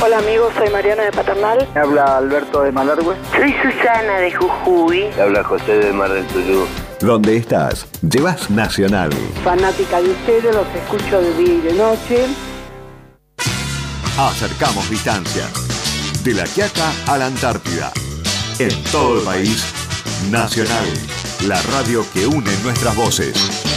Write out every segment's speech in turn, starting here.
Hola amigos, soy Mariana de Paternal. Me habla Alberto de Malargüe. Soy Susana de Jujuy. Me habla José de Mar del Tuyú. ¿Dónde estás? Llevas Nacional. Fanática de ustedes, los escucho de día y de noche. Acercamos distancias. De La Quiaca a la Antártida. En todo el país, Nacional. La radio que une nuestras voces.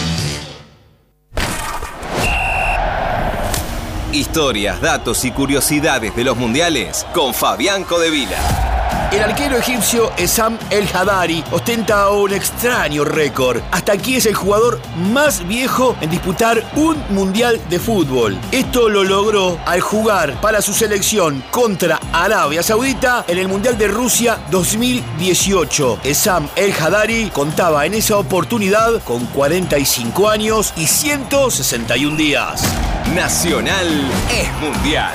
Historias, datos y curiosidades de los mundiales con Fabián Codevila. El arquero egipcio Essam El Hadary ostenta un extraño récord. Hasta aquí es el jugador más viejo en disputar un mundial de fútbol. Esto lo logró al jugar para su selección contra Arabia Saudita en el Mundial de Rusia 2018. Essam El Hadary contaba en esa oportunidad con 45 años y 161 días. Nacional es mundial.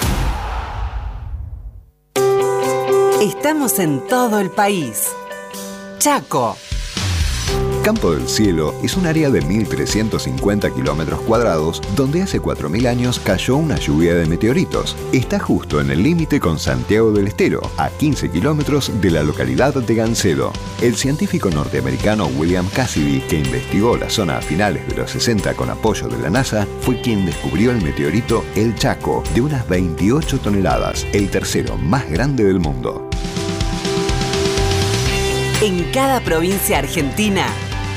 Estamos en todo el país. Chaco. Campo del Cielo es un área de 1.350 kilómetros cuadrados donde hace 4.000 años cayó una lluvia de meteoritos. Está justo en el límite con Santiago del Estero, a 15 kilómetros de la localidad de Gancedo. El científico norteamericano William Cassidy, que investigó la zona a finales de los 60 con apoyo de la NASA, fue quien descubrió el meteorito El Chaco, de unas 28 toneladas, el tercero más grande del mundo. En cada provincia argentina,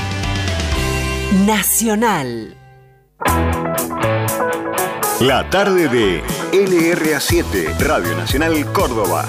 Nacional. La tarde de LRA7, Radio Nacional Córdoba.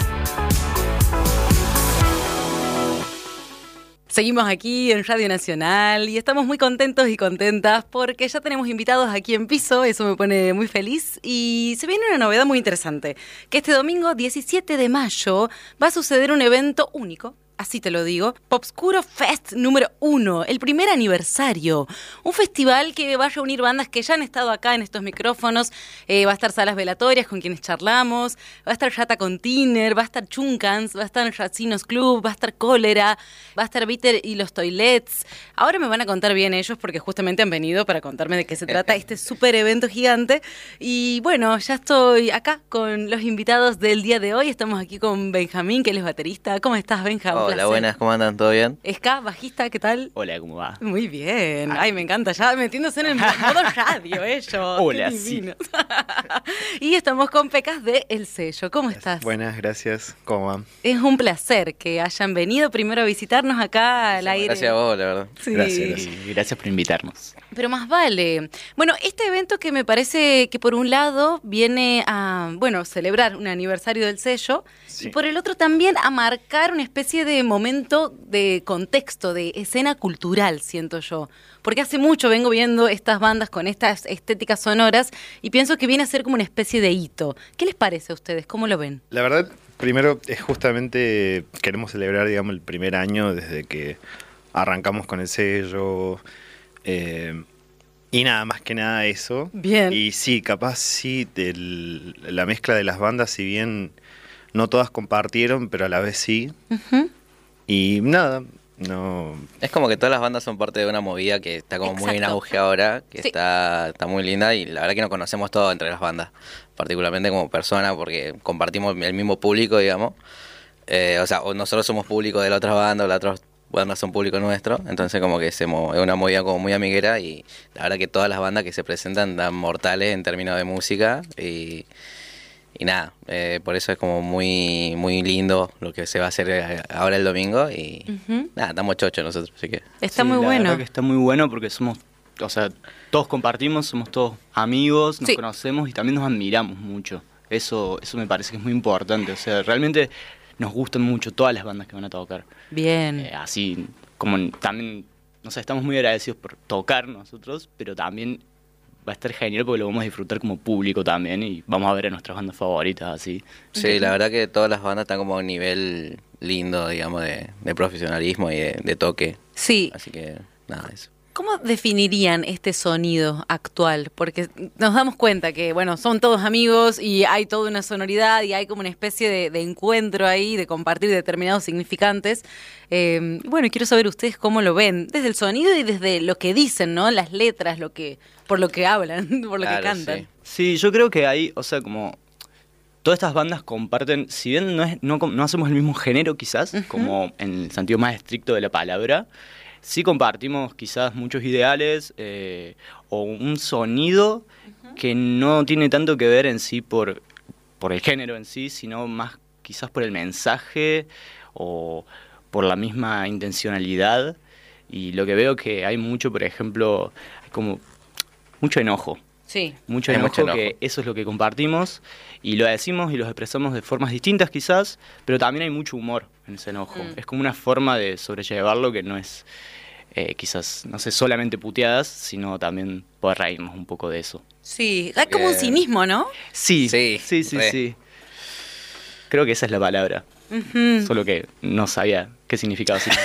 Seguimos aquí en Radio Nacional y estamos muy contentos y contentas porque ya tenemos invitados aquí en piso, eso me pone muy feliz y se viene una novedad muy interesante, que este domingo 17 de mayo va a suceder un evento único. Así te lo digo, Popscuro Fest número 1, el primer aniversario. Un festival que va a reunir bandas que ya han estado acá en estos micrófonos. Va a estar Salas Velatorias con quienes charlamos, va a estar Yata Container, va a estar Chuncans, va a estar Racinos Club, va a estar Cólera, va a estar Bitter y los Toilets. Ahora me van a contar bien ellos porque justamente han venido para contarme de qué se trata este súper evento gigante. Y bueno, ya estoy acá con los invitados del día de hoy. Estamos aquí con Benjamín, que él es baterista. ¿Cómo estás, Benjamín? Hola, buenas, ¿cómo andan? ¿Todo bien? Ska, bajista, ¿qué tal? Hola, ¿cómo va? Muy bien. Ay, me encanta, ya metiéndose en el modo radio ellos. Hola, qué sí. Y estamos con Pecas de El Sello. ¿Cómo estás? Buenas, gracias. ¿Cómo van? Es un placer que hayan venido primero a visitarnos acá al aire. Gracias a vos, la verdad. Sí. Gracias por invitarnos. Pero más vale. Bueno, este evento que me parece que por un lado viene a, celebrar un aniversario del sello, sí, y por el otro también a marcar una especie de momento de contexto, de escena cultural, siento yo. Porque hace mucho vengo viendo estas bandas con estas estéticas sonoras y pienso que viene a ser como una especie de hito. ¿Qué les parece a ustedes? ¿Cómo lo ven? La verdad, primero es justamente, queremos celebrar, digamos, el primer año desde que arrancamos con el sello. Y nada, más que nada eso. Bien. Y sí, capaz sí, la mezcla de las bandas, si bien no todas compartieron, pero a la vez sí. Uh-huh. Y nada, no... Es como que todas las bandas son parte de una movida que está como muy en auge ahora, que sí, está muy linda y la verdad que nos conocemos todos entre las bandas, particularmente como persona, porque compartimos el mismo público, digamos. O nosotros somos público de la otra banda, o las otras bandas son público nuestro, entonces como que es una movida como muy amiguera y la verdad que todas las bandas que se presentan dan mortales en términos de música y nada, por eso es como muy muy lindo lo que se va a hacer ahora el domingo y nada, estamos chochos nosotros, así que... Está muy bueno. La verdad que está muy bueno porque somos, todos compartimos, somos todos amigos, nos conocemos y también nos admiramos mucho. Eso me parece que es muy importante, realmente nos gustan mucho todas las bandas que van a tocar. Bien. Así como también, estamos muy agradecidos por tocar nosotros, pero también va a estar genial porque lo vamos a disfrutar como público también y vamos a ver a nuestras bandas favoritas así. Sí, la verdad que todas las bandas están como a un nivel lindo, digamos, de profesionalismo y de toque. Sí. Así que nada, eso. ¿Cómo definirían este sonido actual? Porque nos damos cuenta que, son todos amigos y hay toda una sonoridad y hay como una especie de encuentro ahí, de compartir determinados significantes. Quiero saber ustedes cómo lo ven, desde el sonido y desde lo que dicen, ¿no? Las letras, por lo que hablan, por lo que cantan. Sí, yo creo que hay, como todas estas bandas comparten, si bien no hacemos el mismo género quizás, como en el sentido más estricto de la palabra, sí compartimos quizás muchos ideales o un sonido que no tiene tanto que ver en sí por el género en sí, sino más quizás por el mensaje o por la misma intencionalidad. Y lo que veo que hay mucho, por ejemplo, hay como mucho enojo. Sí. Mucho enojo, que eso es lo que compartimos y lo decimos y lo expresamos de formas distintas quizás, pero también hay mucho humor en ese enojo. Es como una forma de sobrellevarlo que no es quizás, no sé, solamente puteadas, sino también poder reírnos un poco de eso. Sí, hay como un cinismo, ¿no? Sí. Creo que esa es la palabra. Solo que no sabía qué significaba cinismo.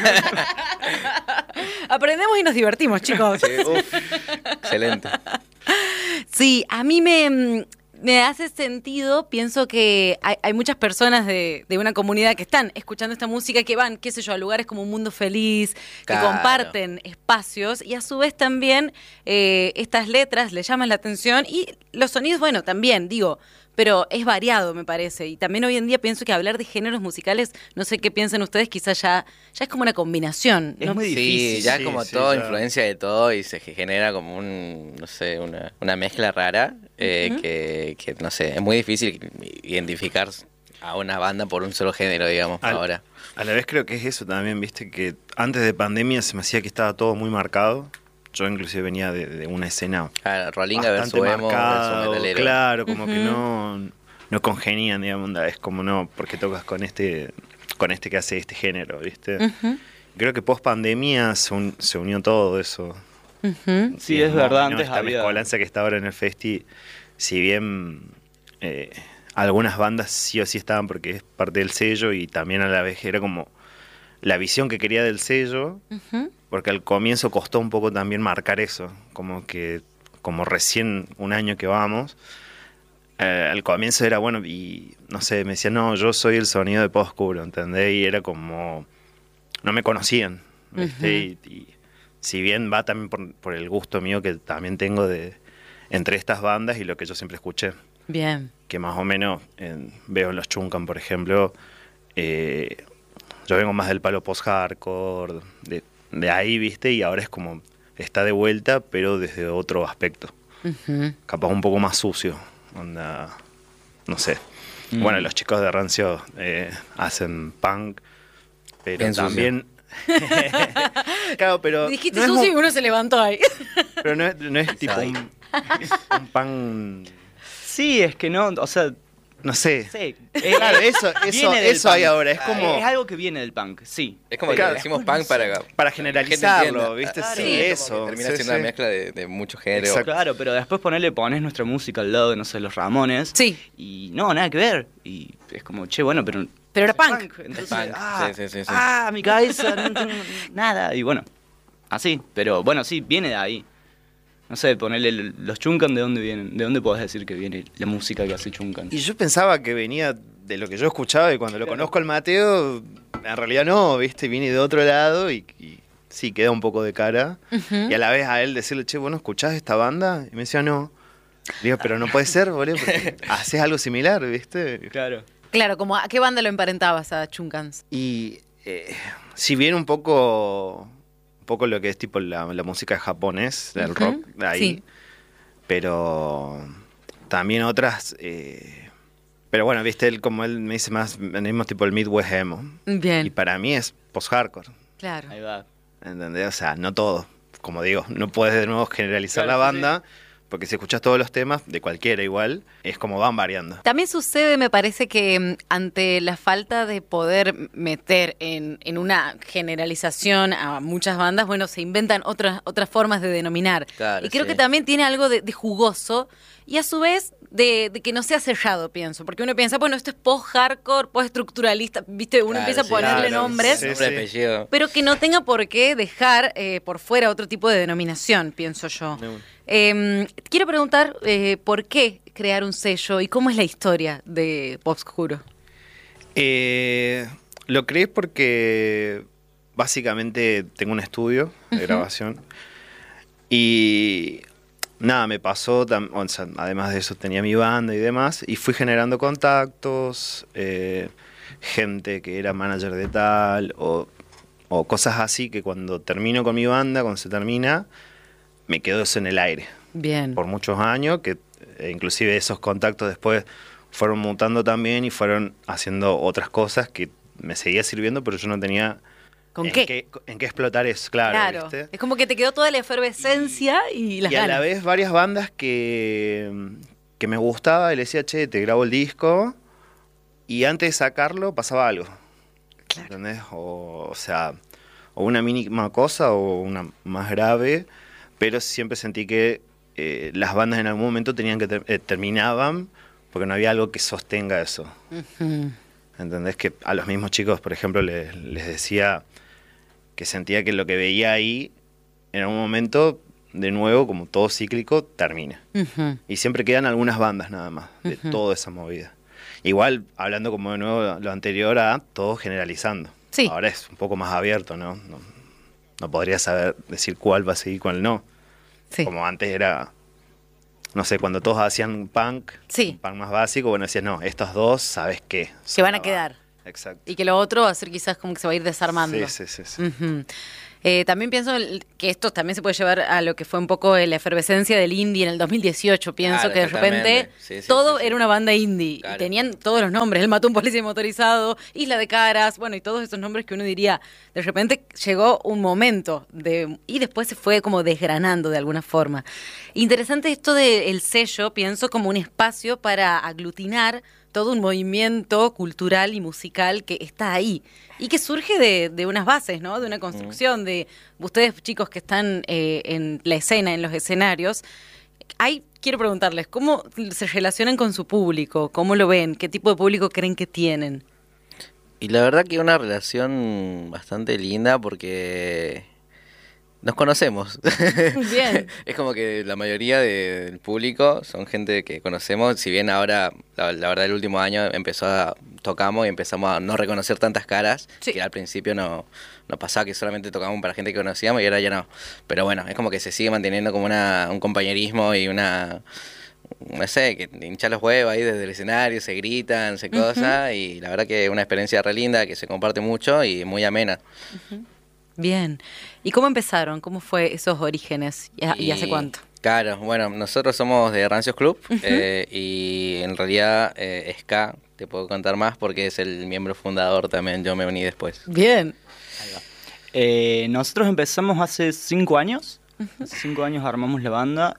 Aprendemos y nos divertimos, chicos. Sí, excelente. Sí, a mí me hace sentido, pienso que hay muchas personas de una comunidad que están escuchando esta música, que van, qué sé yo, a lugares como Un Mundo Feliz, que comparten espacios, y a su vez también estas letras le llaman la atención, y los sonidos, bueno, también, digo, pero es variado, me parece. Y también hoy en día pienso que hablar de géneros musicales, no sé qué piensan ustedes, quizás ya es como una combinación. Es muy difícil. Sí, ya es como todo, influencia de todo y se genera como una mezcla rara que, no sé, es muy difícil identificar a una banda por un solo género, digamos, ahora. A la vez creo que es eso también, viste, que antes de pandemia se me hacía que estaba todo muy marcado. Yo inclusive venía de una escena Rolinga bastante versus emo, marcado, versus metalero. claro, como que no congenian, digamos, es como no, porque tocas con este que hace este género, ¿viste? Creo que post pandemia se unió todo eso. Sí, es verdad, antes esta mezcolanza que está ahora en el festi, si bien algunas bandas sí o sí estaban porque es parte del sello y también a la vez era como la visión que quería del sello, porque al comienzo costó un poco también marcar eso, como recién un año que vamos, al comienzo era bueno, y no sé, me decían, no, yo soy el sonido de Post Oscuro, ¿entendés? Y era como, no me conocían, ¿viste? Y si bien va también por el gusto mío que también tengo entre estas bandas y lo que yo siempre escuché. Bien. Que más o menos veo en los Chuncan, por ejemplo, yo vengo más del palo post-hardcore, de ahí, ¿viste? Y ahora es como, está de vuelta, pero desde otro aspecto. Capaz un poco más sucio, onda, no sé. Bueno, los chicos de Rancio hacen punk, pero bien también... Claro, pero... Dijiste no sucio y uno se levantó ahí. Pero no es tipo un punk... Sí, es que no, o sea... No sé. Sí. Claro, eso hay ahora. Es como. Es algo que viene del punk, sí. Es como que decimos punk para generalizarlo, ¿viste? Claro. Sí, eso. Termina siendo una mezcla de muchos géneros. Exacto. Claro, pero después pones nuestra música al lado de, no sé, los Ramones. Sí. Y no, nada que ver. Y es como, che, bueno, pero era punk. Entonces, sí. Mi cabeza, no tengo nada. Y bueno, así. Pero bueno, sí, viene de ahí. No sé, ponerle los Chuncan, ¿de dónde vienen? ¿De dónde podés decir que viene la música que hace Chuncan? Y yo pensaba que venía de lo que yo escuchaba y cuando lo conozco al Mateo, en realidad no, ¿viste? Viene de otro lado y sí, queda un poco de cara. Y a la vez a él decirle, che, ¿vos no escuchás esta banda? Y me decía, no. Le digo, pero no puede ser, boludo, porque haces algo similar, ¿viste? Claro. Claro, como ¿a qué banda lo emparentabas a Chuncans? Y si bien un poco lo que es tipo la música japonés, del rock, de ahí, sí. Pero también otras, pero bueno, viste, él me dice más, venimos tipo el Midwest emo. Bien. Y para mí es post-hardcore. Claro. Ahí va. ¿Entendés? O sea, no todo. Como digo, no puedes de nuevo generalizar la banda, porque si escuchas todos los temas, de cualquiera igual, es como van variando. También sucede, me parece, que ante la falta de poder meter en una generalización a muchas bandas, bueno, se inventan otras formas de denominar. Claro, y creo que también tiene algo de jugoso y a su vez de que no sea sellado, pienso. Porque uno piensa, bueno, esto es post-hardcore, post-estructuralista, ¿viste? Uno empieza a ponerle nombres, pero que no tenga por qué dejar por fuera otro tipo de denominación, pienso yo. Quiero preguntar por qué crear un sello y cómo es la historia de Post Oscuro. Lo creé porque básicamente tengo un estudio de grabación y nada, me pasó, o sea, además de eso tenía mi banda y demás, y fui generando contactos, gente que era manager de tal, o cosas así que cuando termino con mi banda, cuando se termina, me quedo eso en el aire. Bien. Por muchos años, que inclusive esos contactos después fueron mutando también y fueron haciendo otras cosas que me seguía sirviendo, pero yo no tenía en qué explotar eso, claro. ¿Viste? Es como que te quedó toda la efervescencia y las ganas. Y a la vez varias bandas que me gustaba y le decía, che, te grabo el disco, y antes de sacarlo pasaba algo. Claro. ¿Entendés? O sea, o una mínima cosa o una más grave, pero siempre sentí que las bandas en algún momento tenían que terminaban porque no había algo que sostenga eso. Uh-huh. ¿Entendés? Que a los mismos chicos, por ejemplo, les decía que sentía que lo que veía ahí, en algún momento, de nuevo, como todo cíclico, termina. Uh-huh. Y siempre quedan algunas bandas nada más de toda esa movida. Igual, hablando como de nuevo lo anterior a todo generalizando. Sí. Ahora es un poco más abierto, ¿no? No podría saber decir cuál va a seguir, cuál no. Sí. Como antes era, no sé, cuando todos hacían punk, un punk más básico, bueno, decías, no, estos dos, ¿sabes qué? Se van a quedar. Exacto. Y que lo otro va a ser quizás como que se va a ir desarmando. Sí. Uh-huh. También pienso que esto también se puede llevar a lo que fue un poco la efervescencia del indie en el 2018. Pienso que de repente todo era una banda indie. Claro. Y tenían todos los nombres. El Mató un Policía Motorizado, Isla de Caras, bueno, y todos esos nombres que uno diría, de repente llegó un momento y después se fue como desgranando de alguna forma. Interesante esto del sello, pienso como un espacio para aglutinar todo un movimiento cultural y musical que está ahí y que surge de unas bases, ¿no? De una construcción de ustedes, chicos que están en la escena, en los escenarios. Quiero preguntarles, ¿cómo se relacionan con su público? ¿Cómo lo ven? ¿Qué tipo de público creen que tienen? Y la verdad que una relación bastante linda porque nos conocemos. Bien. Es como que la mayoría del público son gente que conocemos, si bien ahora, la verdad, el último año tocamos y empezamos a no reconocer tantas caras, que al principio no pasaba que solamente tocábamos para gente que conocíamos y ahora ya no. Pero bueno, es como que se sigue manteniendo como un compañerismo y no sé, que hincha los huevos ahí desde el escenario, se gritan, se cosas, y la verdad que es una experiencia re linda que se comparte mucho y muy amena. Uh-huh. Bien. ¿Y cómo empezaron? ¿Cómo fue esos orígenes? ¿Y hace cuánto? Claro, bueno, nosotros somos de Rancios Club y en realidad Ska, te puedo contar más porque es el miembro fundador también, yo me uní después. Bien. Ahí va. Nosotros empezamos hace 5 años, hace 5 años armamos la banda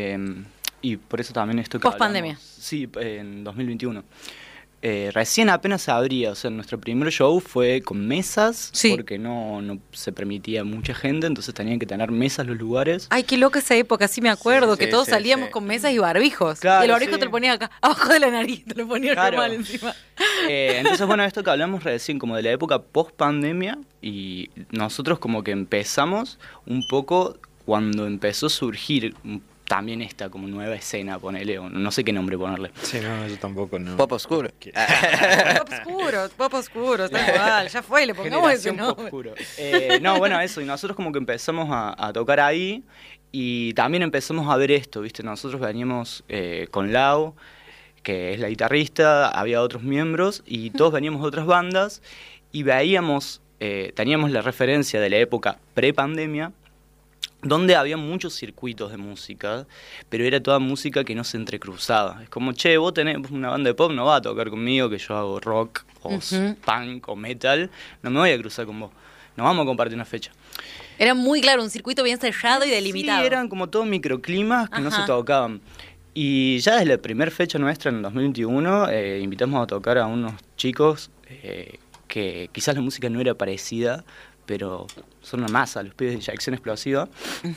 y por eso también esto que post-pandemia. Sí, en 2021. Recién apenas se abría, o sea, nuestro primer show fue con mesas, porque no se permitía mucha gente, entonces tenían que tener mesas los lugares. Ay, qué loca esa época, sí me acuerdo, que todos salíamos con mesas y barbijos. Claro, y el barbijo te lo ponía acá, abajo de la nariz, te lo ponía normal encima. Entonces, bueno, esto que hablamos recién, como de la época post-pandemia, y nosotros como que empezamos un poco cuando empezó a surgir también esta como nueva escena, ponele, o no sé qué nombre ponerle. Sí, no, yo tampoco, no. Pop oscuro. Pop oscuro, está igual, ya fue, le pongamos ese nombre. Pop oscuro. No, bueno, eso, y nosotros como que empezamos a tocar ahí, y también empezamos a ver esto, ¿viste? Nosotros veníamos con Lau, que es la guitarrista, había otros miembros, y todos veníamos de otras bandas, y veíamos, teníamos la referencia de la época pre-pandemia, donde había muchos circuitos de música, pero era toda música que no se entrecruzaba. Es como, che, vos tenés una banda de pop, no vas a tocar conmigo, que yo hago rock, o punk, o metal, no me voy a cruzar con vos. Nos vamos a compartir una fecha. Era muy claro, un circuito bien sellado y delimitado. Sí, eran como todos microclimas que no se tocaban. Y ya desde la primera fecha nuestra, en el 2021, invitamos a tocar a unos chicos que quizás la música no era parecida, pero son una masa, los pibes de Acción Explosiva.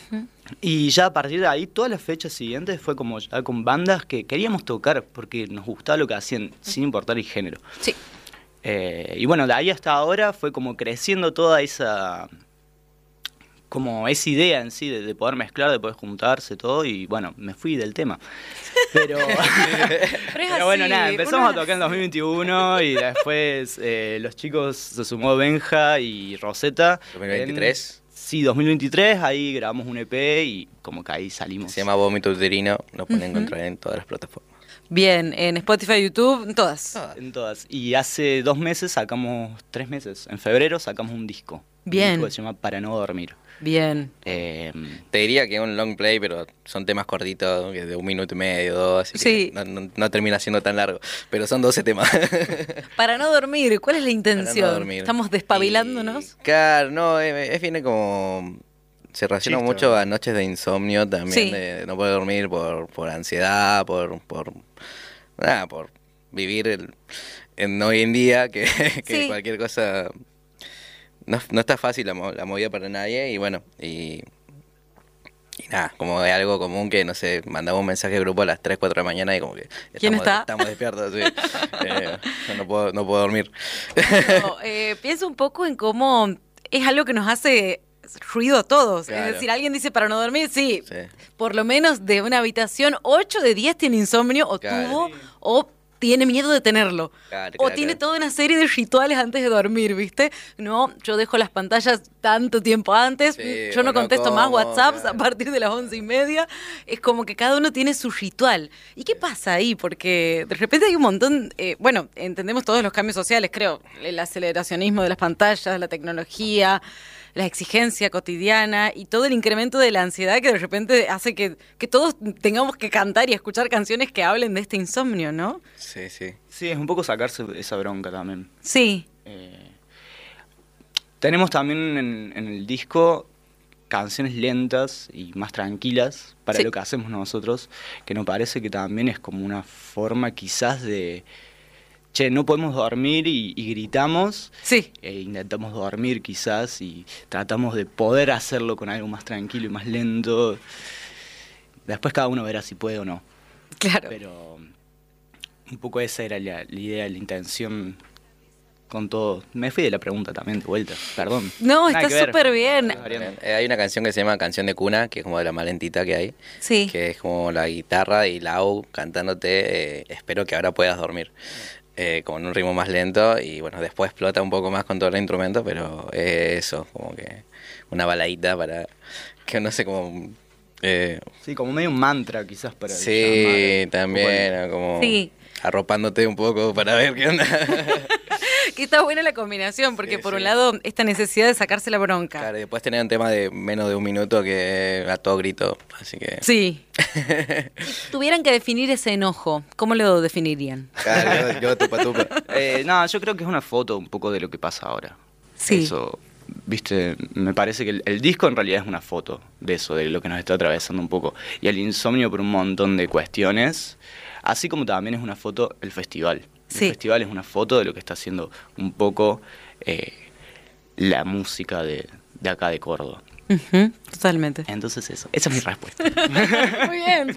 Y ya a partir de ahí, todas las fechas siguientes fue como ya con bandas que queríamos tocar porque nos gustaba lo que hacían, sin importar el género. Sí. Y bueno, de ahí hasta ahora fue como creciendo toda esa idea en sí de poder mezclar, de poder juntarse, todo, y bueno, me fui del tema. Pero bueno, nada, empezamos a tocar en 2021 y después los chicos se sumó Benja y Rosetta. 2023. Sí, 2023, ahí grabamos un EP y como que ahí salimos. Se llama Vómito Uterino, lo pueden encontrar en todas las plataformas. Bien, en Spotify, YouTube, en todas. En todas. Y hace 2 meses sacamos, 3 meses, en febrero sacamos un disco. Bien. Un disco que se llama Para no dormir. Bien. Te diría que es un long play, pero son temas cortitos, de 1 minuto y medio, 2, así sí. que no termina siendo tan largo. Pero son 12 temas. Para no dormir, ¿cuál es la intención? Para no dormir. ¿Estamos despabilándonos? Claro, no, viene como... Se relaciona mucho a noches de insomnio también, sí. De no poder dormir por ansiedad, por vivir en hoy en día, que sí. Cualquier cosa... No está fácil la movida para nadie y bueno, y nada, como es algo común que, no sé, mandamos un mensaje de grupo a las 3, 4 de la mañana y como que estamos despiertos, sí. Yo no puedo dormir. No, pienso un poco en cómo es algo que nos hace ruido a todos. Claro. Es decir, alguien dice para no dormir, sí. Por lo menos de una habitación, 8 de 10 tiene insomnio o tuvo o tiene miedo de tenerlo. O tiene toda una serie de rituales antes de dormir, ¿viste? No, yo dejo las pantallas tanto tiempo antes, yo no contesto más WhatsApps a partir de las 11:30. Es como que cada uno tiene su ritual. ¿Y qué pasa ahí? Porque de repente hay un montón, entendemos todos los cambios sociales, creo, el aceleracionismo de las pantallas, la tecnología, la exigencia cotidiana y todo el incremento de la ansiedad que de repente hace que todos tengamos que cantar y escuchar canciones que hablen de este insomnio, ¿no? Sí, sí. Sí, es un poco sacarse esa bronca también. Sí. Tenemos también en el disco canciones lentas y más tranquilas para lo que hacemos nosotros, que nos parece que también es como una forma quizás de... Che, no podemos dormir y gritamos. Sí. Intentamos dormir quizás y tratamos de poder hacerlo con algo más tranquilo y más lento. Después cada uno verá si puede o no. Claro. Pero un poco esa era la idea, la intención con todo. Me fui de la pregunta también de vuelta, perdón. No, está súper bien. Hay una canción que se llama Canción de Cuna, que es como de la más lentita que hay. Sí. Que es como la guitarra y Lau cantándote espero que ahora puedas dormir. Como en un ritmo más lento y bueno, después explota un poco más con todo el instrumento, pero eso, como que una baladita para que no sé, como... sí, como medio un mantra quizás para... Sí, también, como arropándote un poco para ver qué onda. Que está buena la combinación, porque por un lado, esta necesidad de sacarse la bronca. Claro, y después tener un tema de menos de 1 minuto que a todo grito, así que... Sí. Si tuvieran que definir ese enojo, ¿cómo lo definirían? Claro, yo tupa. No, yo creo que es una foto un poco de lo que pasa ahora. Sí. Eso, viste, me parece que el disco en realidad es una foto de eso, de lo que nos está atravesando un poco. Y el insomnio por un montón de cuestiones, así como también es una foto el festival. El festival es una foto de lo que está haciendo un poco la música de acá de Córdoba. Totalmente. Entonces esa es mi respuesta. Muy bien.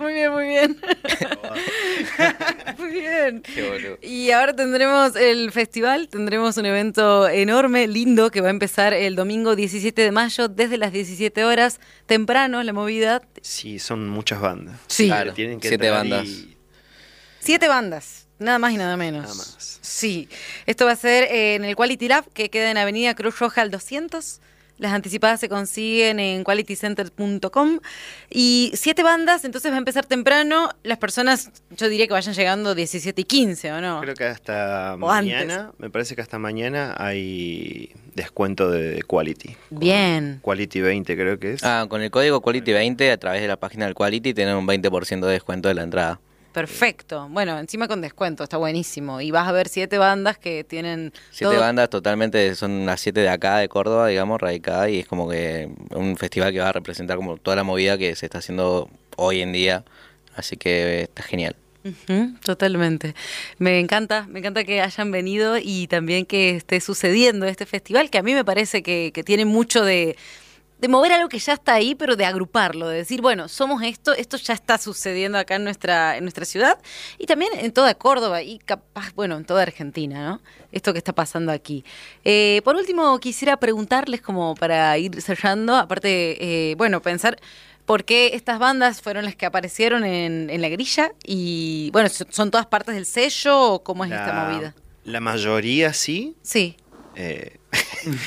Muy bien. Qué boludo. Y ahora tendremos el festival, tendremos un evento enorme, lindo, que va a empezar el domingo 17 de mayo desde las 17 horas, temprano la movida. Sí, son muchas bandas. Sí. Claro, tienen que 7 bandas. 7 bandas. Nada más y nada menos. Nada más. Sí. Esto va a ser en el Quality Lab, que queda en Avenida Cruz Roja al 200. Las anticipadas se consiguen en qualitycenter.com. Y 7 bandas, entonces va a empezar temprano. Las personas, yo diría que vayan llegando 17:15, ¿o no? Creo que hasta O mañana, antes. me parece que hasta mañana hay descuento de Quality. Bien. Quality 20 creo que es. Con el código Quality 20 a través de la página del Quality tienen un 20% de descuento de la entrada. Perfecto. Bueno, encima con descuento, está buenísimo. Y vas a ver 7 bandas que tienen... 7 bandas totalmente, son las 7 de acá, de Córdoba, digamos, radicadas, y es como que un festival que va a representar como toda la movida que se está haciendo hoy en día, así que está genial. Totalmente. Me encanta que hayan venido y también que esté sucediendo este festival, que a mí me parece que tiene mucho de mover algo que ya está ahí, pero de agruparlo, de decir, bueno, somos esto ya está sucediendo acá en nuestra ciudad y también en toda Córdoba y capaz, bueno, en toda Argentina, ¿no? Esto que está pasando aquí. Por último, quisiera preguntarles, como para ir cerrando, aparte, pensar por qué estas bandas fueron las que aparecieron en la grilla y, bueno, ¿son todas partes del sello o cómo es esta movida? La mayoría sí. Sí.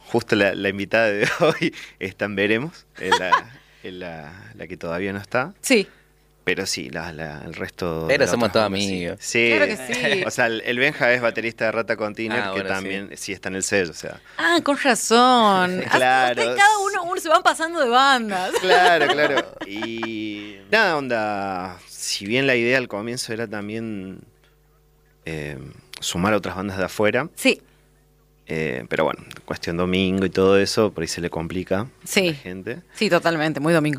justo la invitada de hoy está en Veremos, es la que todavía no está. Sí. Pero sí, el resto... Pero somos todos amigos. Sí. Claro que sí. O sea, el Benja es baterista de Rata Container, que bueno, también sí está en el sello, o sea... Ah, con razón. Claro. Cada uno se van pasando de bandas. Claro. Y nada, onda, si bien la idea al comienzo era también sumar a otras bandas de afuera. Sí. Pero bueno, cuestión domingo y todo eso, por ahí se le complica a la gente. Sí, totalmente, muy domingo.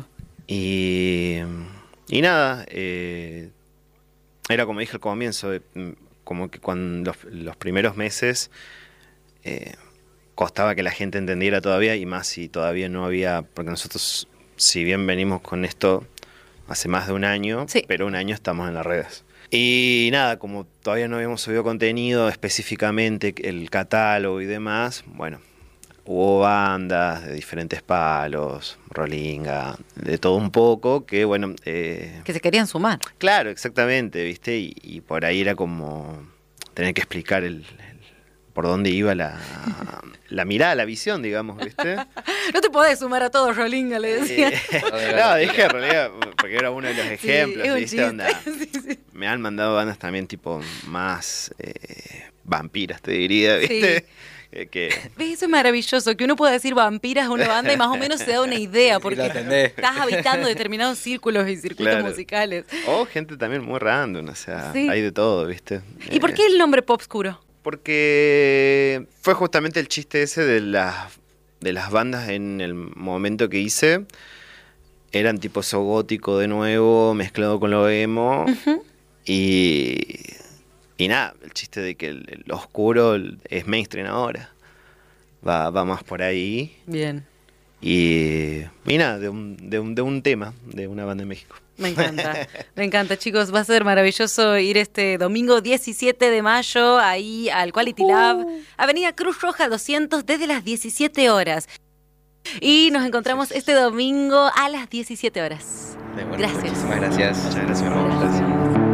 Y nada, era como dije al comienzo, como que cuando los primeros meses costaba que la gente entendiera todavía, y más si todavía no había, porque nosotros, si bien venimos con esto hace más de un año, pero un año estamos en las redes. Y nada, como todavía no habíamos subido contenido específicamente, el catálogo y demás, bueno, hubo bandas de diferentes palos, rolinga, de todo un poco, que bueno... que se querían sumar. Claro, exactamente, ¿viste? Y por ahí era como tener que explicar por dónde iba la mirada, la visión, digamos, ¿viste? No te podés sumar a todo, rolinga, le decía. No, dije en realidad, porque era uno de los ejemplos, sí, ¿viste? Onda, sí. Me han mandado bandas también tipo más vampiras, te diría, ¿viste? Sí. Eso es maravilloso, que uno pueda decir vampiras a una banda y más o menos se da una idea, porque estás habitando determinados círculos y circuitos musicales. O gente también muy random, o sea, hay de todo, ¿viste? ¿Y por qué el nombre Popscuro? Porque fue justamente el chiste ese de las bandas en el momento que hice. Eran tipo eso gótico de nuevo, mezclado con lo emo. Y nada, el chiste de que lo oscuro es mainstream ahora. Va más por ahí. Bien. Y nada, de un tema, de una banda de México. Me encanta, chicos. Va a ser maravilloso ir este domingo 17 de mayo ahí al Quality Lab, Avenida Cruz Roja 200, desde las 17 horas. Y nos encontramos este domingo a las 17 horas. Bueno, gracias. Muchísimas gracias. Muchas gracias.